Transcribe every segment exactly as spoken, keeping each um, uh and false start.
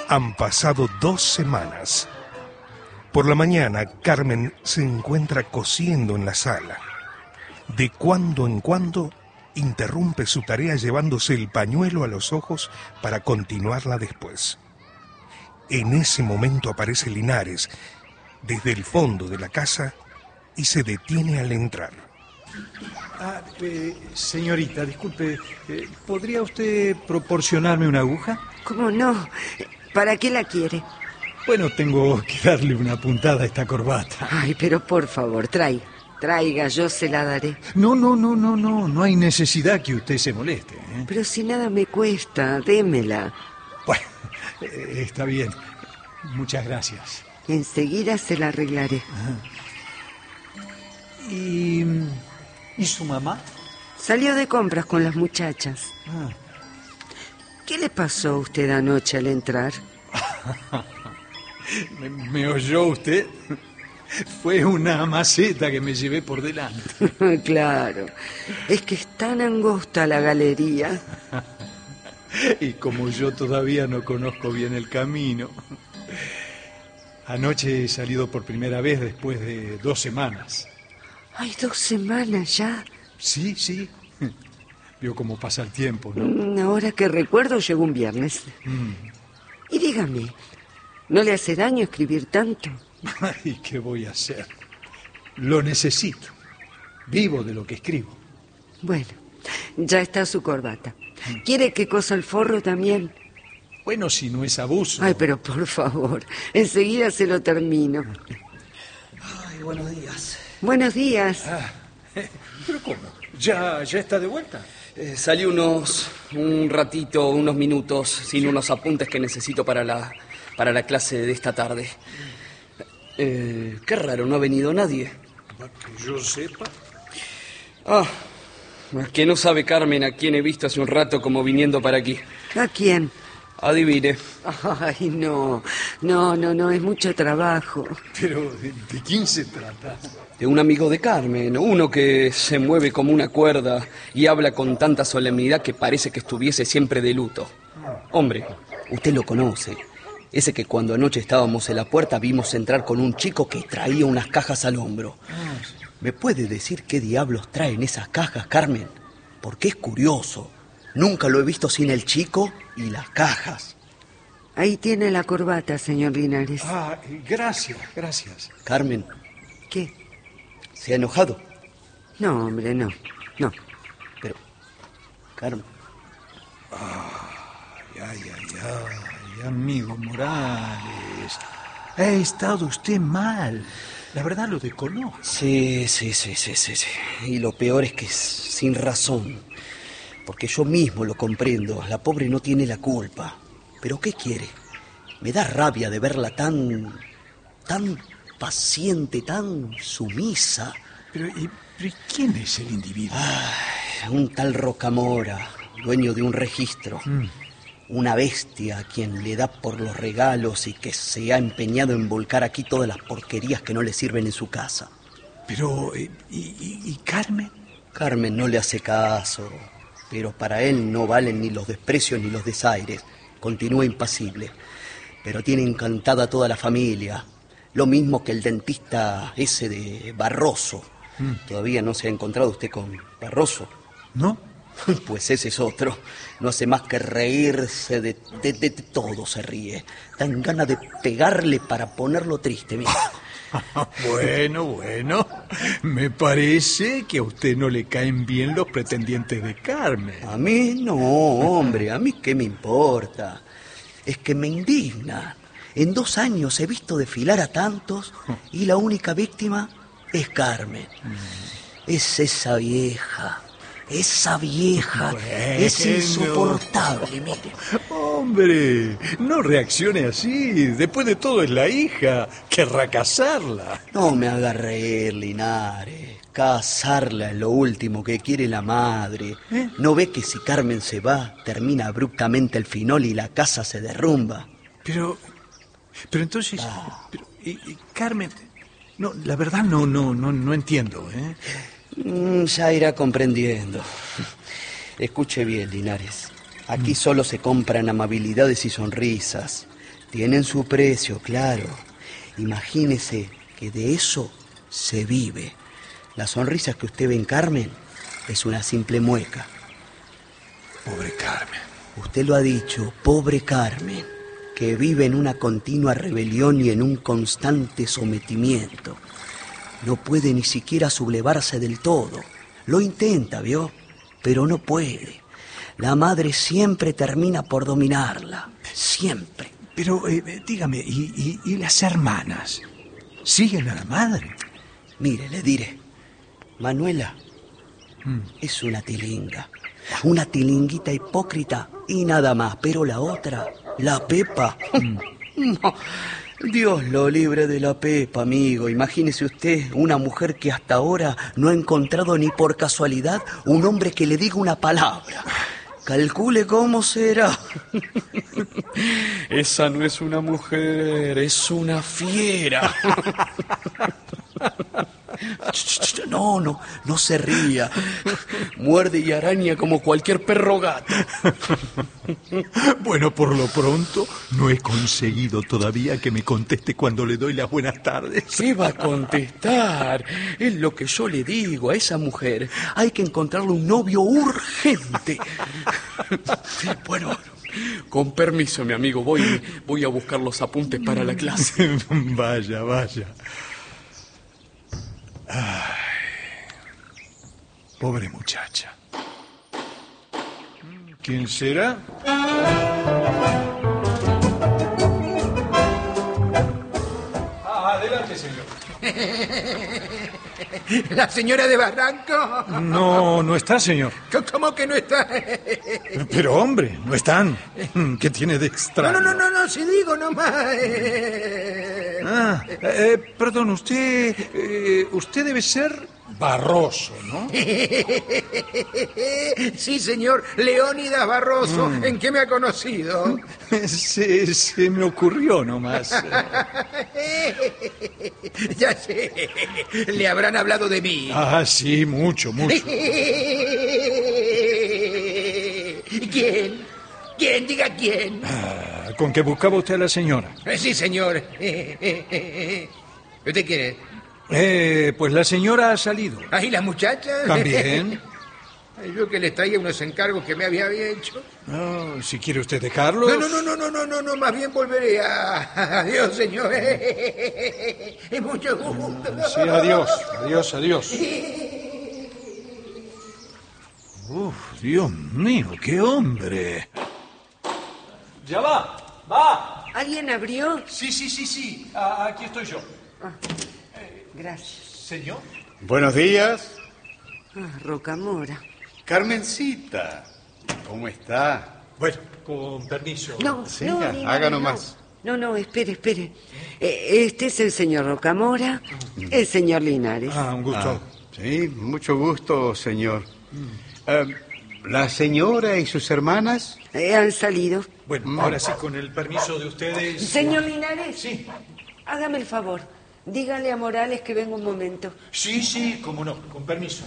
Han pasado dos semanas. Por la mañana, Carmen se encuentra cosiendo en la sala. De cuando en cuando, interrumpe su tarea llevándose el pañuelo a los ojos para continuarla después. En ese momento aparece Linares, desde el fondo de la casa, y se detiene al entrar. Ah, eh, señorita, disculpe, eh, ¿podría usted proporcionarme una aguja? ¿Cómo no? ¿Para qué la quiere? Bueno, tengo que darle una puntada a esta corbata. Ay, pero por favor, trae, traiga, yo se la daré. No, no, no, no, no, no hay necesidad que usted se moleste, ¿eh? Pero si nada me cuesta, démela. Bueno, eh, está bien. Muchas gracias. Enseguida se la arreglaré. ¿Y, ¿y su mamá? Salió de compras con las muchachas. Ah. ¿Qué le pasó a usted anoche al entrar? ¿Me, me oyó usted? Fue una maceta que me llevé por delante. Claro, es que es tan angosta la galería. Y como yo todavía no conozco bien el camino. Anoche he salido por primera vez después de dos semanas. Ay, dos semanas ya. Sí, sí. Vio cómo pasa el tiempo, ¿no? Ahora que recuerdo, llegó un viernes. Mm. Y dígame, ¿no le hace daño escribir tanto? Ay, ¿qué voy a hacer? Lo necesito. Vivo de lo que escribo. Bueno, ya está su corbata. ¿Quiere que cosa el forro también? Bueno, si no es abuso. Ay, pero por favor, enseguida se lo termino. Ay, buenos días. Buenos días. Ah, ¿pero cómo? ¿Ya, ya está de vuelta? Eh, salí unos... un ratito, unos minutos, sin unos apuntes que necesito para la, para la clase de esta tarde. Eh, qué raro, no ha venido nadie. Que yo sepa. Ah, es que no sabe Carmen a quién he visto hace un rato como viniendo para aquí. ¿A quién? Adivine. Ay, no, no, no, no, es mucho trabajo. Pero, ¿de, de quién se trata? De un amigo de Carmen, uno que se mueve como una cuerda y habla con tanta solemnidad que parece que estuviese siempre de luto. Hombre, usted lo conoce. Ese que cuando anoche estábamos en la puerta vimos entrar con un chico que traía unas cajas al hombro. ¿Me puede decir qué diablos traen esas cajas, Carmen? Porque es curioso. Nunca lo he visto sin el chico y las cajas. Ahí tiene la corbata, señor Linares. Ah, gracias, gracias. Carmen, ¿Qué? ¿se ha enojado? No, hombre, no, no. Pero, Carmen... Ay, ay, ay, ay, amigo Morales. Ha estado usted mal. La verdad lo desconozco. Sí, sí, sí, sí, sí, sí. Y lo peor es que es sin razón. Porque yo mismo lo comprendo. La pobre no tiene la culpa. ¿Pero qué quiere? Me da rabia de verla tan... tan paciente, tan sumisa. Pero, ¿y, pero, ¿y quién es el individuo? Ay, un tal Rocamora, dueño de un registro. Mm. Una bestia a quien le da por los regalos y que se ha empeñado en volcar aquí todas las porquerías que no le sirven en su casa. Pero, ¿y, y, y Carmen? Carmen no le hace caso, pero para él no valen ni los desprecios ni los desaires. Continúa impasible, pero tiene encantada a toda la familia. Lo mismo que el dentista ese de Barroso. Mm. ¿Todavía no se ha encontrado usted con Barroso? ¿No? Pues ese es otro. No hace más que reírse de, de, de, de todo, se ríe. Dan ganas de pegarle para ponerlo triste, mira. Bueno, bueno. Me parece que a usted no le caen bien los pretendientes de Carmen. A mí no, hombre. A mí qué me importa. Es que me indigna. En dos años he visto desfilar a tantos y la única víctima es Carmen. Es esa vieja. Esa vieja bueno, es insoportable, mire. Hombre, no reaccione así. Después de todo es la hija. Querrá casarla. No me haga reír, Linares. Casarla es lo último que quiere la madre. ¿Eh? ¿No ve que si Carmen se va, termina abruptamente el finol y la casa se derrumba? Pero, pero entonces... Ah. Pero, y, y Carmen... No, la verdad no, no, no, no entiendo, ¿eh? Ya irá comprendiendo. Escuche bien, Linares. Aquí mm. solo se compran amabilidades y sonrisas. Tienen su precio, claro. Imagínese que de eso se vive. Las sonrisas que usted ve en Carmen es una simple mueca. Pobre Carmen. Usted lo ha dicho, pobre Carmen, que vive en una continua rebelión y en un constante sometimiento. No puede ni siquiera sublevarse del todo. Lo intenta, ¿vio? Pero no puede. La madre siempre termina por dominarla. Siempre. Pero eh, dígame, ¿y, y, y las hermanas? ¿Siguen a la madre? Mire, le diré. Manuela mm. es una tilinga. Una tilinguita hipócrita y nada más. Pero la otra, la Pepa... Mm. No, Dios lo libre de la Pepa, amigo. Imagínese usted una mujer que hasta ahora no ha encontrado ni por casualidad un hombre que le diga una palabra. Calcule cómo será. Esa no es una mujer, es una fiera. No, no, no se ría. Muerde y araña como cualquier perro gato. Bueno, por lo pronto, no he conseguido todavía que me conteste cuando le doy las buenas tardes. ¿Qué va a contestar? Es lo que yo le digo a esa mujer. Hay que encontrarle un novio urgente. Bueno, con permiso, mi amigo, voy, voy a buscar los apuntes para la clase. Vaya, vaya. Ay, pobre muchacha. ¿Quién será? Ah, adelante, señor. ¿La señora de Barranco? No, no está, señor. ¿Cómo que no está? Pero, hombre, no están. ¿Qué tiene de extraño? No, no, no, no, si digo nomás. Ah, eh, perdón, usted, eh, usted debe ser Barroso, ¿no? Sí, señor, Leónidas Barroso. Mm. ¿En qué me ha conocido? Se, se me ocurrió nomás. Ya sé, le habrán hablado de mí. Ah, sí, mucho, mucho. ¿Quién? ¿Quién? Diga quién. Ah, ¿con qué buscaba usted a la señora? Eh, sí, señor. ¿Usted quién es? Eh, pues la señora ha salido. ¿Ah, y la muchacha? También. Yo que les traía unos encargos que me había hecho. No, si quiere usted dejarlos. No, no, no, no, no, no, no, no, más bien volveré a... Adiós, señor. Es mucho gusto. Sí, adiós, adiós, adiós. Uf, Dios mío, qué hombre. Ya va, va. ¿Alguien abrió? Sí, sí, sí, sí. Ah, aquí estoy yo. Ah, gracias. ¿Señor? Buenos días. Ah, Rocamora. Carmencita, ¿cómo está? Bueno, con permiso. No, Sí, no, ya, ni haga nada, nomás. No, no, espere, espere. Eh, este es el señor Rocamora, el señor Linares. Ah, un gusto. Ah, sí, mucho gusto, señor. Eh, ¿La señora y sus hermanas? Eh, han salido. Bueno, ahora sí, con el permiso de ustedes. Señor Linares. Sí. Hágame el favor. Dígale a Morales que venga un momento. Sí, sí, cómo no, con permiso.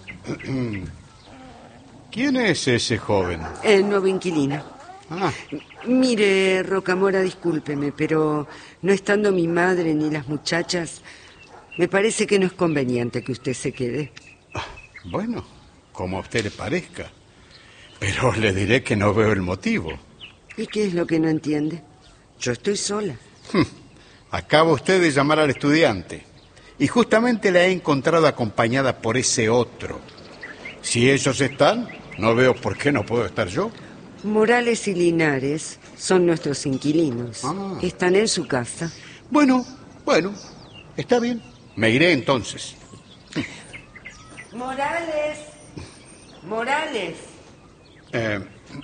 ¿Quién es ese joven? El nuevo inquilino. Ah, Mire, Rocamora, discúlpeme, pero no estando mi madre ni las muchachas, me parece que no es conveniente que usted se quede. bueno, como a usted le parezca. Pero le diré que no veo el motivo. ¿Y qué es lo que no entiende? Yo estoy sola. Acaba usted de llamar al estudiante. Y justamente la he encontrado acompañada por ese otro. Si ellos están, no veo por qué no puedo estar yo. Morales y Linares son nuestros inquilinos. Ah. Están en su casa. Bueno, bueno, está bien. Me iré entonces. Morales. Morales. Eh,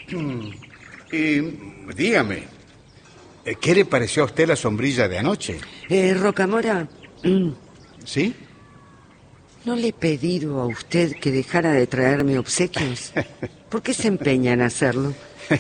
y dígame, ¿qué le pareció a usted la sombrilla de anoche? Eh, Rocamora, ¿Sí? ¿no le he pedido a usted que dejara de traerme obsequios? ¿Por qué se empeña en hacerlo?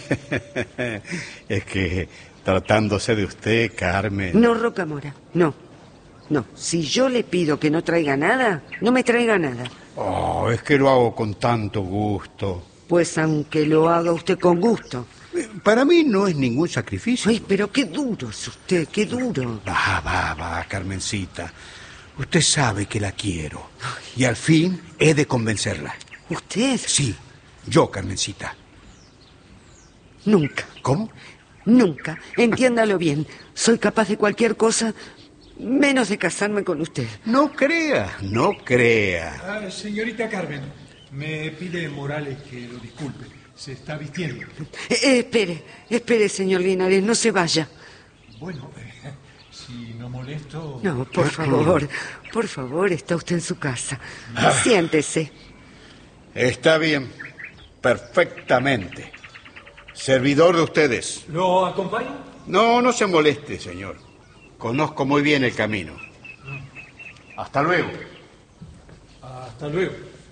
Es que tratándose de usted, Carmen... No, Rocamora, no. No, si yo le pido que no traiga nada, no me traiga nada. Oh, es que lo hago con tanto gusto. Pues aunque lo haga usted con gusto, Para mí no es ningún sacrificio. Ay, pero qué duro es usted, qué duro. Va, va, va, Carmencita. Usted sabe que la quiero. Y al fin he de convencerla. ¿Usted? Sí, yo, Carmencita. Nunca. ¿Cómo? Nunca. Entiéndalo bien. Soy capaz de cualquier cosa, menos de casarme con usted. No crea, no crea. Ah, señorita Carmen, me pide Morales que lo disculpe. Se está vistiendo. Eh, eh, espere, espere, señor Linares, no se vaya. Bueno, eh, si no molesto... No, por favor, por favor, está usted en su casa. Siéntese. Está bien, perfectamente. Servidor de ustedes. ¿Lo acompaño? No, no se moleste, señor. Conozco muy bien el camino. Hasta luego. Hasta luego.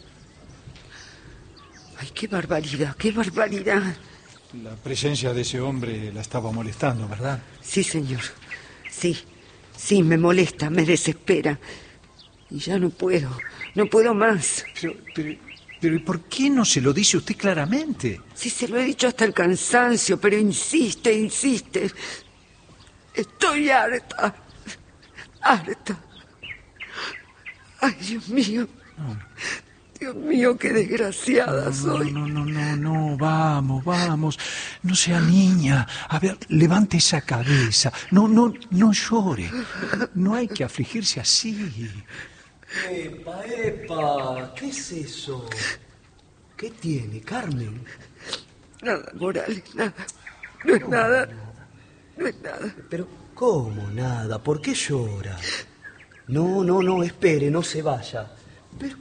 Ay, qué barbaridad, qué barbaridad. La presencia de ese hombre la estaba molestando, ¿verdad? Sí, señor. Sí, sí, me molesta, me desespera. Y ya no puedo, no puedo más. Pero, pero, pero ¿y por qué no se lo dice usted claramente? Sí, se lo he dicho hasta el cansancio, pero insiste, insiste. Estoy harta, harta. Ay, Dios mío. Dios mío, qué desgraciada No, soy. no, no, no, no, vamos, vamos. No sea niña. A ver, levante esa cabeza. No, no, no llore. No hay que afligirse así. Epa, epa, ¿qué es eso? ¿Qué tiene, Carmen? Nada, Morales, nada. No es nada. No es nada. Pero, ¿cómo nada? ¿Por qué llora? No, no, no, espere, no se vaya. Pero,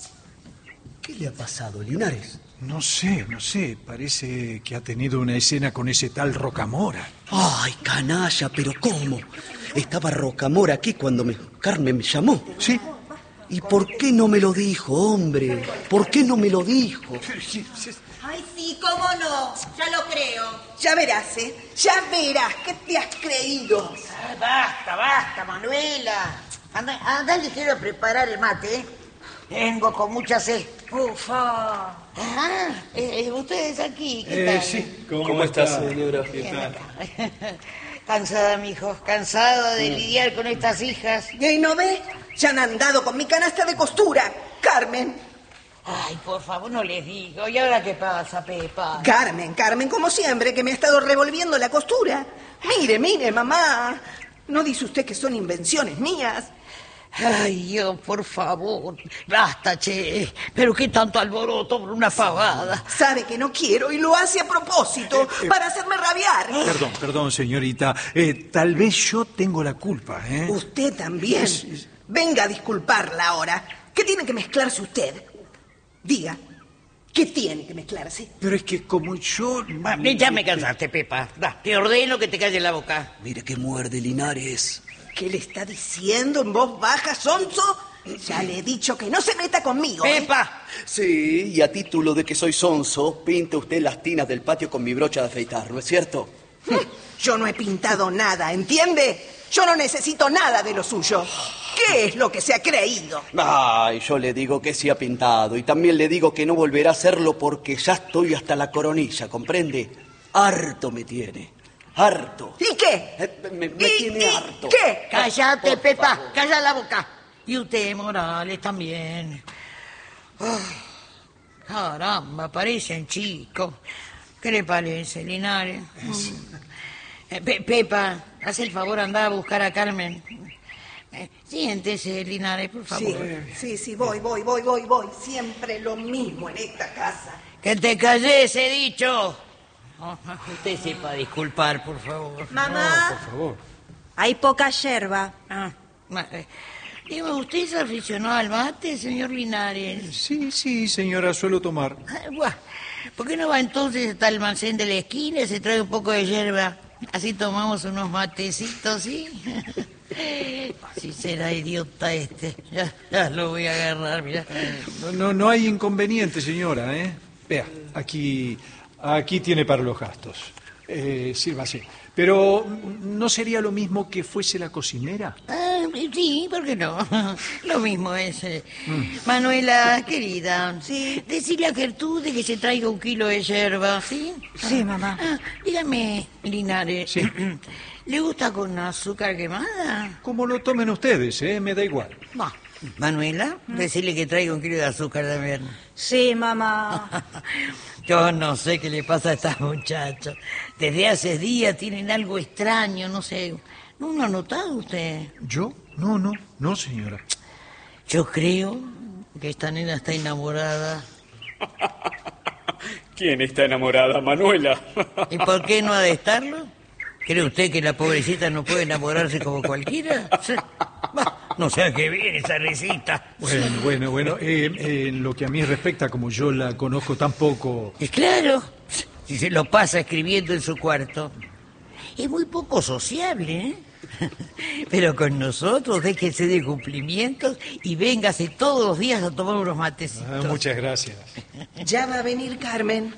¿qué le ha pasado, Linares? No sé, no sé. Parece que ha tenido una escena con ese tal Rocamora. Ay, canalla, pero ¿cómo? Estaba Rocamora aquí cuando me, Carmen me llamó. Sí. ¿Y por qué no me lo dijo, hombre? ¿Por qué no me lo dijo? Ay, sí, cómo no, ya lo creo. Ya verás, ¿eh? Ya verás, ¿qué te has creído? Ay, basta, basta, Manuela. Anda, anda ligero a preparar el mate, ¿eh? Vengo con mucha sed. Ufa. Ah, eh, ustedes aquí, ¿qué Eh, tal? sí. ¿Cómo, ¿Cómo estás, señora? Bien acá. Cansada, mijo, cansado de lidiar con estas hijas. ¿Y no ve? Ya han andado con mi canasta de costura, Carmen. Ay, por favor, no les digo. ¿Y ahora qué pasa, Pepa? Carmen, Carmen, como siempre, que me ha estado revolviendo la costura. Mire, mire, mamá. ¿No dice usted que son invenciones mías? Ay, Dios, por favor. Basta, che. Pero qué tanto alboroto por una pavada. Sabe que no quiero y lo hace a propósito, eh, eh, para hacerme rabiar. Perdón, perdón, señorita. Eh, tal vez yo tengo la culpa, ¿eh? Usted también. Es, es... Venga a disculparla ahora. ¿Qué tiene que mezclarse usted? Diga, ¿qué tiene que mezclarse? Pero es que como yo... Ya me cansaste, Pepa. Da, te ordeno que te calles la boca. Mire que muerde, Linares. ¿Qué le está diciendo en voz baja, sonso? Ya le he dicho que no se meta conmigo, ¿eh? ¡Pepa! Sí, y a título de que soy sonso, pinta usted las tinas del patio con mi brocha de afeitar, ¿no es cierto? Yo no he pintado nada, ¿entiende? Yo no necesito nada de lo suyo. ¿Qué es lo que se ha creído? Ay, yo le digo que sí ha pintado y también le digo que no volverá a hacerlo porque ya estoy hasta la coronilla, ¿comprende? Harto me tiene. Harto. ¿Y qué? Eh, me me ¿Y, tiene y harto. ¿Qué? Cállate, Por Pepa. favor. Calla la boca. Y usted, Morales, también. Oh, caramba, parecen chicos. ¿Qué le parece, Linares? Sí. Eh, Pe Pepa, haz el favor, anda a buscar a Carmen. Eh, siéntese, Linares, por favor. Sí, sí, sí, voy, voy, voy, voy, voy. Siempre lo mismo en esta casa. Que te calles, he dicho. Oh, usted sepa disculpar, por favor. Mamá. No, por favor. Hay poca yerba. Ah, eh, digo, ¿usted es aficionado al mate, señor Linares? Sí, sí, señora, suelo tomar. Ah, buah, ¿por qué no va entonces hasta el almacén de la esquina y se trae un poco de yerba? Así tomamos unos matecitos, ¿sí? Si será idiota este. Ya, ya lo voy a agarrar, mira. No, no, no hay inconveniente, señora, ¿eh? Vea, aquí, aquí tiene para los gastos. Eh, sírvase. Pero, ¿no sería lo mismo que fuese la cocinera? Ah, Sí, ¿por qué no? Lo mismo es. eh. Manuela, querida. Sí. Decile a Gertrude que se traiga un kilo de yerba, ¿sí? Sí, mamá. Ah, dígame, Linares. Sí. ¿Le gusta con azúcar quemada? Como lo tomen ustedes, ¿eh? Me da igual. Va. Manuela, decile que traiga un kilo de azúcar también. Sí, mamá. Yo no sé qué le pasa a estas muchachas. Desde hace días tienen algo extraño, no sé. ¿No lo ha notado usted? ¿Yo? No, no, no, señora. Yo creo que esta nena está enamorada. ¿Quién está enamorada, Manuela? ¿Y por qué no ha de estarlo? ¿Cree usted que la pobrecita no puede enamorarse como cualquiera? Bah, no sé a qué viene esa risita. Bueno, bueno, bueno. Eh, eh, en lo que a mí respecta, como yo la conozco tampoco... Y claro, si se lo pasa escribiendo en su cuarto. Es muy poco sociable, ¿eh? Pero con nosotros déjese de cumplimientos y véngase todos los días a tomar unos matecitos. Ah, muchas gracias. Ya va a venir Carmen.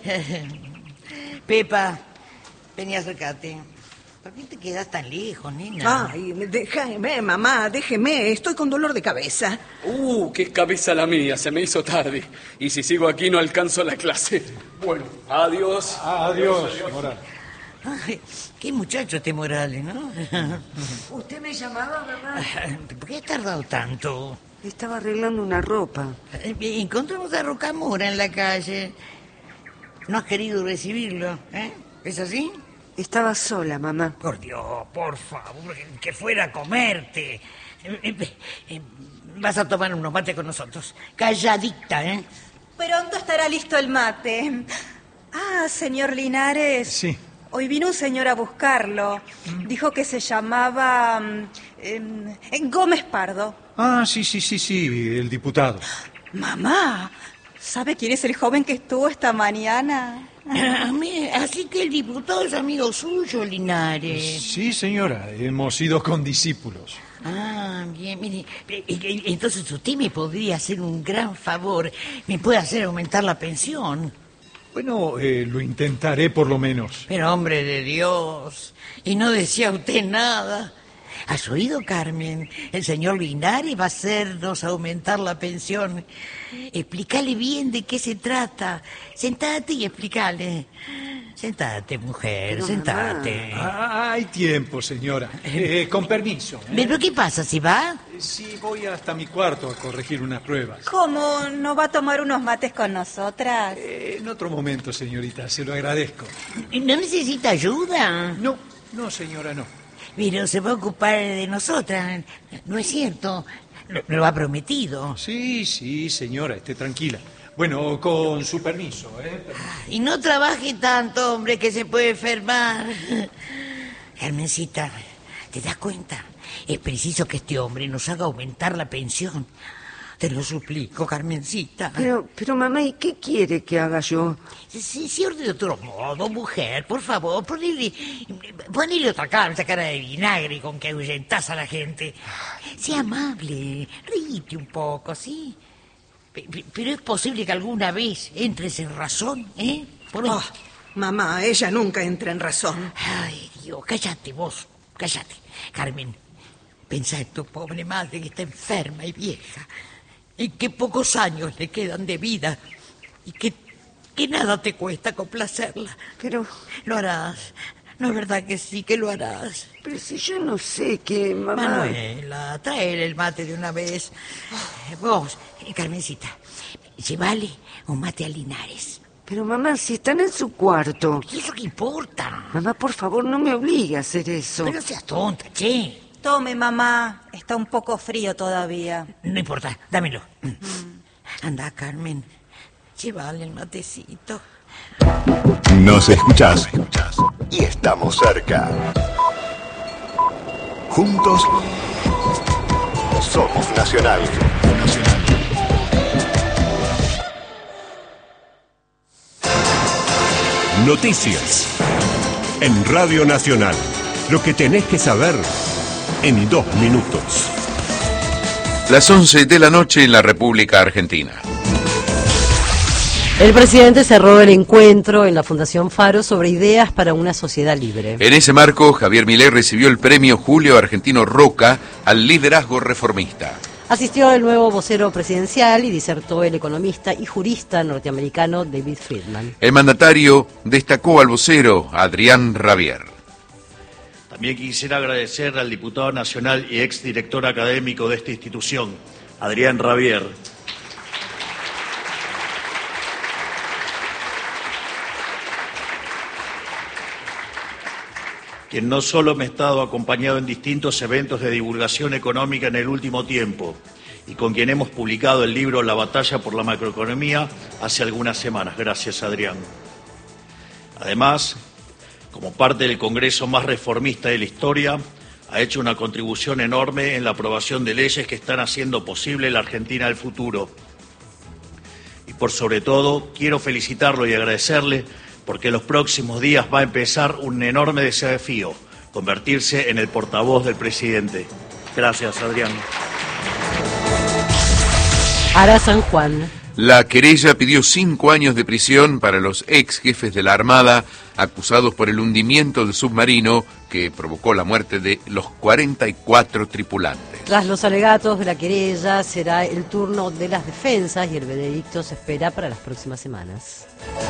Pepa, vení, acércate. ¿Por qué te quedas tan lejos, nena? Ay, déjeme, mamá, déjeme. Estoy con dolor de cabeza. Uh, qué cabeza la mía, se me hizo tarde. Y si sigo aquí no alcanzo la clase. Bueno, adiós. Ah, adiós, Morales. Ay, qué muchacho este Morales, ¿no? ¿Usted me llamaba, mamá? ¿Por qué has tardado tanto? Estaba arreglando una ropa. Encontramos a Rocamora en la calle. No has querido recibirlo, ¿eh? ¿Es así? Estaba sola, mamá. Por Dios, por favor, que fuera a comerte. Vas a tomar unos mates con nosotros. Calladita, ¿eh? Pronto estará listo el mate. Ah, señor Linares. Sí. Hoy vino un señor a buscarlo. Dijo que se llamaba eh, Gómez Pardo. Ah, sí, sí, sí, sí, el diputado. Mamá, ¿sabe quién es el joven que estuvo esta mañana? Así que el diputado es amigo suyo, Linares. Sí, señora, hemos ido con discípulos. Ah, bien, mire, entonces usted me podría hacer un gran favor. Me puede hacer aumentar la pensión. Bueno, eh, lo intentaré por lo menos. Pero, hombre de Dios, y no decía usted nada. ¿Has oído, Carmen? El señor Linares va a hacernos aumentar la pensión. Explícale bien de qué se trata. Sentate y explícale. Sentate, mujer, Pero, sentate. Ah, hay tiempo, señora. Eh, con permiso. ¿eh? ¿Pero qué pasa, si va? Sí, voy hasta mi cuarto a corregir unas pruebas. ¿Cómo? ¿No va a tomar unos mates con nosotras? Eh, en otro momento, señorita, se lo agradezco. ¿No necesita ayuda? No, no, señora, no. Pero se va a ocupar de nosotras, ¿no es cierto? Lo, lo ha prometido. Sí, sí, señora, esté tranquila. Bueno, con su permiso, ¿eh? Y no trabaje tanto, hombre, que se puede enfermar. Carmencita, ¿te das cuenta? Es preciso que este hombre nos haga aumentar la pensión. Te lo suplico, Carmencita. Pero, pero mamá, ¿y qué quiere que haga yo? Sí, sí, de otro modo, mujer, por favor, ponele, ponele otra cara, esa cara de vinagre con que ahuyentás a la gente. Sea amable, ríete un poco, ¿sí? Pero es posible que alguna vez entres en razón, ¿eh? Por Oh, mamá, ella nunca entra en razón. Ay, Dios, cállate vos, cállate. Carmen, pensá en tu pobre madre que está enferma y vieja, y que pocos años le quedan de vida, y que, que nada te cuesta complacerla. Pero... Lo harás. ¿No es verdad que sí, que lo harás? Pero si yo no sé qué, mamá... Manuela, tráele el mate de una vez. Vos, Carmencita, llévale un mate a Linares. Pero mamá, si están en su cuarto... ¿Y eso qué importa? Mamá, por favor, no me obligue a hacer eso. Pero seas tonta, che. Tome, mamá. Está un poco frío todavía. No importa, dámelo. Mm. Anda, Carmen, llévale el matecito. Nos escuchás y estamos cerca. Juntos somos Nacional. Nacional. Noticias en Radio Nacional. Lo que tenés que saber en dos minutos. Las once de la noche en la República Argentina. El presidente cerró el encuentro en la Fundación Faro sobre ideas para una sociedad libre. En ese marco, Javier Milei recibió el premio Julio Argentino Roca al liderazgo reformista. Asistió el nuevo vocero presidencial y disertó el economista y jurista norteamericano David Friedman. El mandatario destacó al vocero Adrián Rabier. También quisiera agradecer al diputado nacional y exdirector académico de esta institución, Adrián Rabier, quien no solo me ha estado acompañado en distintos eventos de divulgación económica en el último tiempo, y con quien hemos publicado el libro La batalla por la macroeconomía hace algunas semanas. Gracias, Adrián. Además, como parte del Congreso más reformista de la historia, ha hecho una contribución enorme en la aprobación de leyes que están haciendo posible la Argentina del futuro. Y por sobre todo, quiero felicitarlo y agradecerle porque en los próximos días va a empezar un enorme desafío, convertirse en el portavoz del presidente. Gracias, Adrián. Ara San Juan. La querella pidió cinco años de prisión para los ex jefes de la Armada acusados por el hundimiento del submarino que provocó la muerte de los cuarenta y cuatro tripulantes. Tras los alegatos de la querella será el turno de las defensas y el veredicto se espera para las próximas semanas.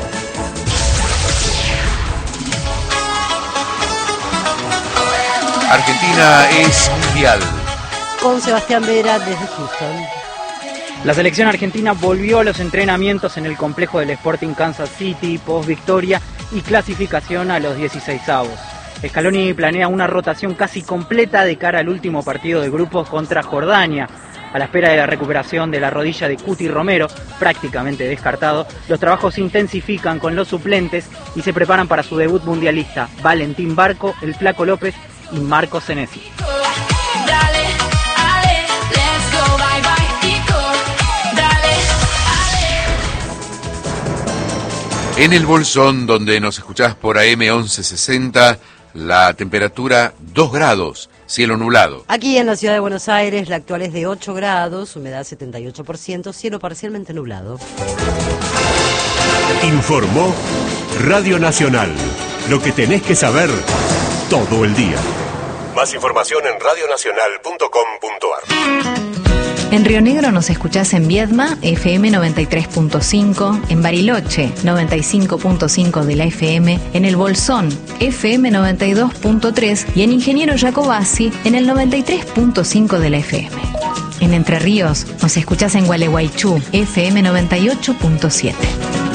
Argentina es mundial. Con Sebastián Vera desde Houston. La selección argentina volvió a los entrenamientos en el complejo del Sporting Kansas City, post victoria y clasificación a los dieciseisavos. Scaloni planea una rotación casi completa de cara al último partido de grupos contra Jordania. A la espera de la recuperación de la rodilla de Cuti Romero, prácticamente descartado, los trabajos se intensifican con los suplentes y se preparan para su debut mundialista, Valentín Barco, el Flaco López y Marco Senesi. En el Bolsón, donde nos escuchás por A M once sesenta, la temperatura dos grados, cielo nublado. Aquí en la ciudad de Buenos Aires la actual es de ocho grados, humedad setenta y ocho por ciento, cielo parcialmente nublado. Informó Radio Nacional. Lo que tenés que saber todo el día. Más información en radio nacional punto com punto ar. En Río Negro nos escuchás en Viedma, F M noventa y tres punto cinco, en Bariloche, noventa y cinco punto cinco de la F M, en El Bolsón, F M noventa y dos punto tres y en Ingeniero Jacobasi, en el noventa y tres punto cinco de la F M. En Entre Ríos nos escuchás en Gualeguaychú, F M noventa y ocho punto siete.